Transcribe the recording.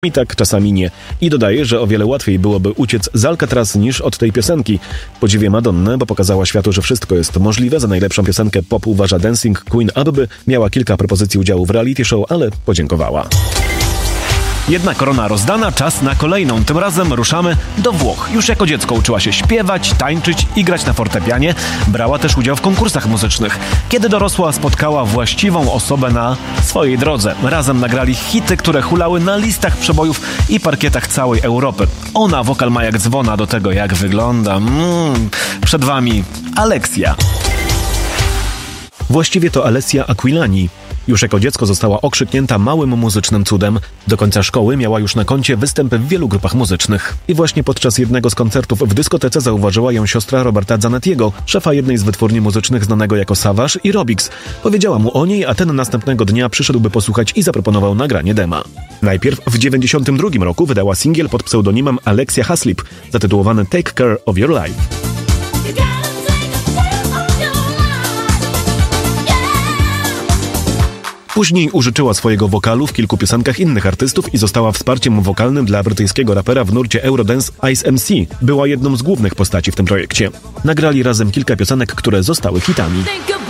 I tak czasami nie. I dodaje, że o wiele łatwiej byłoby uciec z Alcatraz niż od tej piosenki. Podziwię Madonnę, bo pokazała światu, że wszystko jest możliwe. Za najlepszą piosenkę pop uważa Dancing Queen Abby. Miała kilka propozycji udziału w reality show, ale podziękowała. Jedna korona rozdana, czas na kolejną. Tym razem ruszamy do Włoch. Już jako dziecko uczyła się śpiewać, tańczyć i grać na fortepianie. Brała też udział w konkursach muzycznych. Kiedy dorosła, spotkała właściwą osobę na swojej drodze. Razem nagrali hity, które hulały na listach przebojów i parkietach całej Europy. Ona wokal ma jak dzwona, do tego jak wygląda. Przed wami Alessia. Właściwie to Alessia Aquilani. Już jako dziecko została okrzyknięta małym muzycznym cudem. Do końca szkoły miała już na koncie występy w wielu grupach muzycznych. I właśnie podczas jednego z koncertów w dyskotece zauważyła ją siostra Roberta Zanettiego, szefa jednej z wytwórni muzycznych znanego jako Savage i Robix. Powiedziała mu o niej, a ten następnego dnia przyszedł, by posłuchać i zaproponował nagranie dema. Najpierw w 1992 roku wydała singiel pod pseudonimem Alexia Haslip, zatytułowany Take Care of Your Life. Później użyczyła swojego wokalu w kilku piosenkach innych artystów i została wsparciem wokalnym dla brytyjskiego rapera w nurcie Eurodance Ice MC. Była jedną z głównych postaci w tym projekcie. Nagrali razem kilka piosenek, które zostały hitami.